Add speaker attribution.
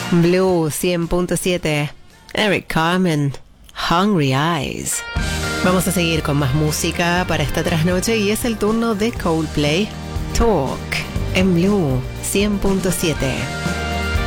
Speaker 1: Blue 100.7. Eric Carmen, Hungry Eyes. Vamos a seguir con más música para esta trasnoche y es el turno de Coldplay. Talk en Blue 100.7.